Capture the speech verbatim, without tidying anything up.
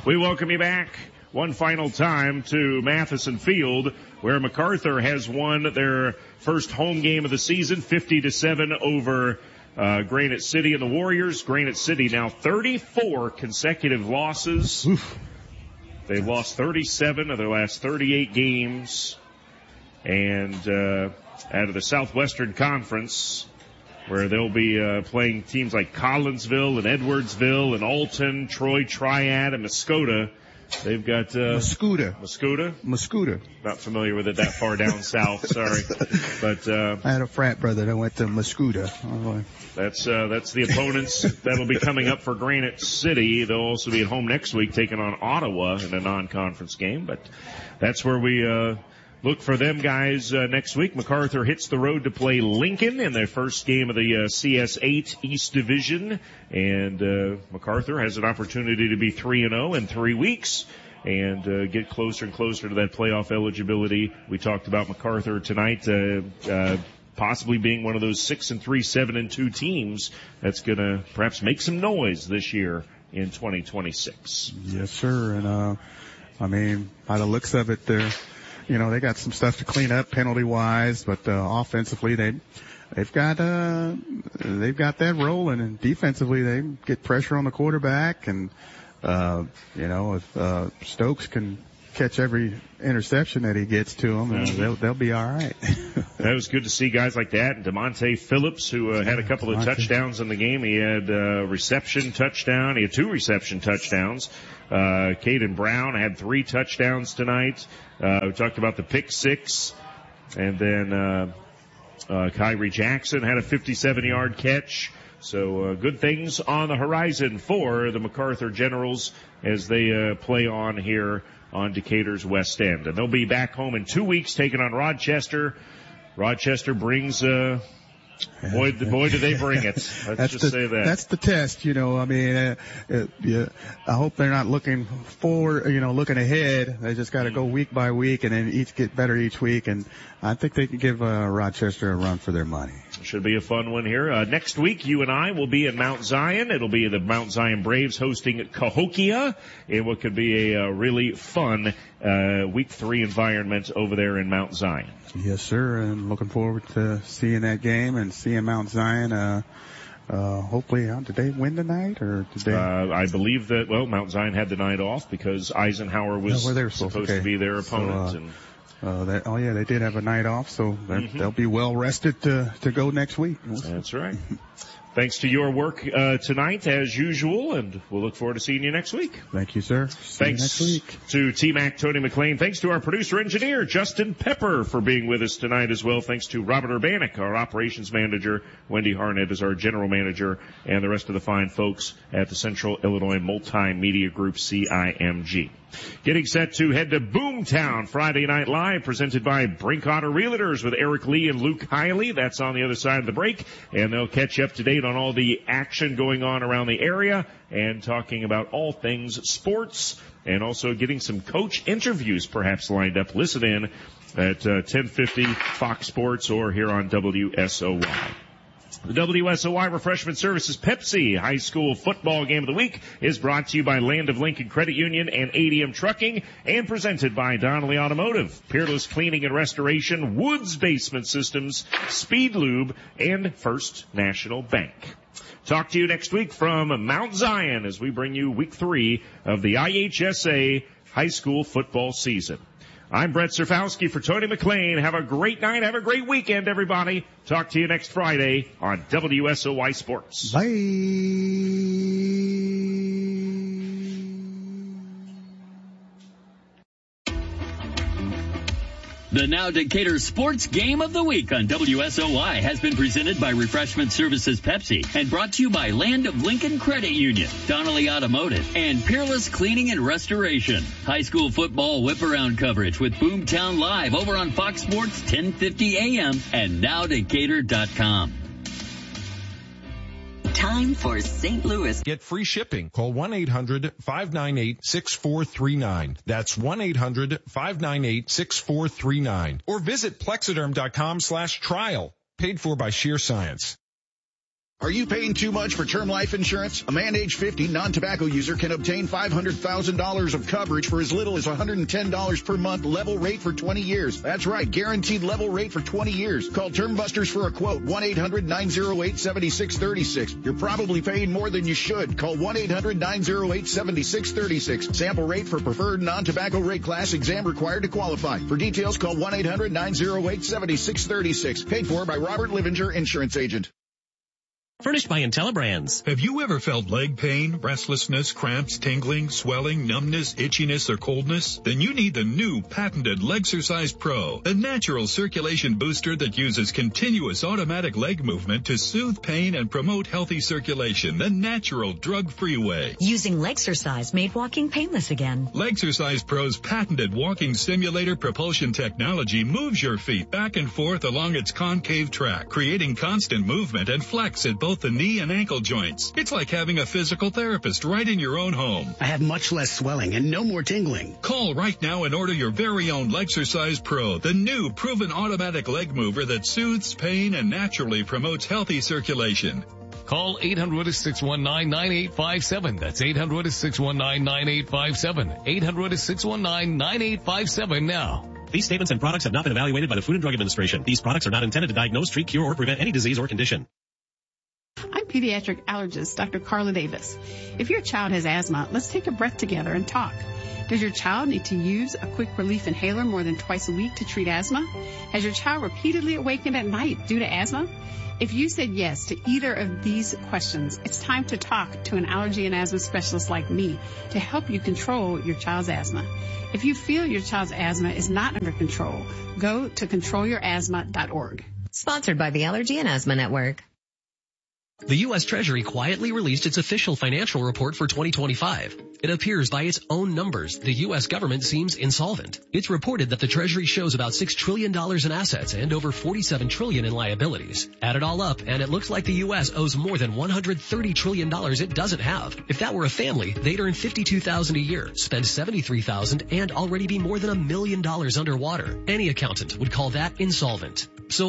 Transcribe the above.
We welcome you back one final time to Matheson Field, where MacArthur has won their first home game of the season, fifty to seven over uh, Granite City and the Warriors. Granite City now thirty-four consecutive losses. Oof. They've lost thirty-seven of their last thirty-eight games. And uh, out of the Southwestern Conference, where they'll be uh, playing teams like Collinsville and Edwardsville and Alton, Troy Triad, and Muskota. They've got uh, Muscuda. Muscuda. Muscuda. Not familiar with it that far down south. Sorry, but uh, I had a frat brother that went to Muscuda. Oh, that's uh, that's the opponents that'll be coming up for Granite City. They'll also be at home next week, taking on Ottawa in a non-conference game. But that's where we uh, look for them guys uh, next week. MacArthur hits the road to play Lincoln in their first game of the uh, C S eight East Division. And uh, MacArthur has an opportunity to be three and oh in three weeks and uh, get closer and closer to that playoff eligibility. We talked about MacArthur tonight uh, uh, possibly being one of those six and three, seven and two teams that's going to perhaps make some noise this year in twenty twenty-six. Yes, sir. And, uh, I mean, by the looks of it, they're, you know, they got some stuff to clean up penalty-wise, but uh, offensively, they, they've got uh, they've got that rolling, and defensively, they get pressure on the quarterback, and uh, you know, if uh, Stokes can catch every interception that he gets to them, uh, they'll they'll be all right. That was good to see guys like that. And DeMonte Phillips, who uh, had a couple of touchdowns in the game, he had uh, reception touchdown, he had two reception touchdowns. Uh, Caden Brown had three touchdowns tonight. Uh, we talked about the pick six. And then, uh, uh, Kyrie Jackson had a fifty-seven yard catch. So, uh, good things on the horizon for the MacArthur Generals as they, uh, play on here on Decatur's West End. And they'll be back home in two weeks taking on Rochester. Rochester brings, uh, Boy, boy, do they bring it. Let's that's just the, say that. That's the test, you know. I mean, uh, uh, yeah, I hope they're not looking forward, you know, looking ahead. They just got to go week by week and then each get better each week. And I think they can give uh, Rochester a run for their money. Should be a fun one here. Uh, next week, you and I will be in Mount Zion. It'll be the Mount Zion Braves hosting Cahokia in what could be a uh, really fun uh, week three environment over there in Mount Zion. Yes, sir. And looking forward to seeing that game and seeing Mount Zion. Uh, uh, hopefully, uh, did they win tonight or did they? Uh, I believe that, well, Mount Zion had the night off because Eisenhower was no, well, supposed okay. to be their opponent. So, uh, and Uh, that, oh yeah, they did have a night off, so mm-hmm. they'll be well rested to, to go next week. That's right. Thanks to your work, uh, tonight as usual, and we'll look forward to seeing you next week. Thank you, sir. See Thanks you next week. to T-Mac, Tony McLean. Thanks to our producer engineer, Justin Pepper, for being with us tonight as well. Thanks to Robert Urbanik, our operations manager. Wendy Harnett is our general manager, and the rest of the fine folks at the Central Illinois Multimedia Group, C I M G. Getting set to head to Boomtown Friday Night Live, presented by Brinkotter Realtors with Eric Lee and Luke Hiley. That's on the other side of the break, and they'll catch you up to date on all the action going on around the area and talking about all things sports, and also getting some coach interviews perhaps lined up. Listen in at uh, ten fifty Fox Sports or here on W S O Y. The W S O Y Refreshment Services Pepsi High School Football Game of the Week is brought to you by Land of Lincoln Credit Union and A D M Trucking, and presented by Donnelly Automotive, Peerless Cleaning and Restoration, Woods Basement Systems, Speed Lube, and First National Bank. Talk to you next week from Mount Zion as we bring you week three of the I H S A high school football season. I'm Brett Surfowski for Tony McLean. Have a great night. Have a great weekend, everybody. Talk to you next Friday on W S O Y Sports. Bye. The Now Decatur Sports Game of the Week on W S O Y has been presented by Refreshment Services Pepsi and brought to you by Land of Lincoln Credit Union, Donnelly Automotive, and Peerless Cleaning and Restoration. High school football whip-around coverage with Boomtown Live over on Fox Sports ten fifty A M and now decatur dot com. Time for Saint Louis. Get free shipping. Call one eight hundred five nine eight six four three nine. That's one eight hundred five nine eight six four three nine. Or visit plexiderm dot com slash trial. Paid for by Sheer Science. Are you paying too much for term life insurance? A man age fifty, non-tobacco user can obtain five hundred thousand dollars of coverage for as little as one hundred ten dollars per month, level rate for twenty years. That's right, guaranteed level rate for twenty years. Call Term Busters for a quote, one eight hundred nine oh eight seven six three six. You're probably paying more than you should. Call one eight hundred nine oh eight seven six three six. Sample rate for preferred non-tobacco rate class, exam required to qualify. For details, call one eight hundred nine oh eight seven six three six. Paid for by Robert Livinger, Insurance Agent. Furnished by IntelliBrands. Have you ever felt leg pain, restlessness, cramps, tingling, swelling, numbness, itchiness, or coldness? Then you need the new patented Legsercise Pro, a natural circulation booster that uses continuous automatic leg movement to soothe pain and promote healthy circulation the natural drug-free way. Using Legsercise made walking painless again. Legsercise Pro's patented walking simulator propulsion technology moves your feet back and forth along its concave track, creating constant movement and flex at both the knee and ankle joints. It's like having a physical therapist right in your own home. I have much less swelling and no more tingling. Call right now and order your very own Legsercise Pro, the new proven automatic leg mover that soothes pain and naturally promotes healthy circulation. Call eight hundred, six one nine, nine eight five seven. That's eight hundred, six one nine, nine eight five seven. eight hundred, six one nine, nine eight five seven now. These statements and products have not been evaluated by the Food and Drug Administration. These products are not intended to diagnose, treat, cure, or prevent any disease or condition. I'm pediatric allergist Doctor Carla Davis. If your child has asthma, let's take a breath together and talk. Does your child need to use a quick relief inhaler more than twice a week to treat asthma? Has your child repeatedly awakened at night due to asthma? If you said yes to either of these questions, it's time to talk to an allergy and asthma specialist like me to help you control your child's asthma. If you feel your child's asthma is not under control, go to control your asthma dot org. Sponsored by the Allergy and Asthma Network. The U S Treasury quietly released its official financial report for twenty twenty-five. It appears by its own numbers, the U S government seems insolvent. It's reported that the Treasury shows about six trillion dollars in assets and over forty-seven trillion dollars in liabilities. Add it all up, and it looks like the U S owes more than one hundred thirty trillion dollars it doesn't have. If that were a family, they'd earn fifty-two thousand dollars a year, spend seventy-three thousand dollars, and already be more than a million dollars underwater. Any accountant would call that insolvent. So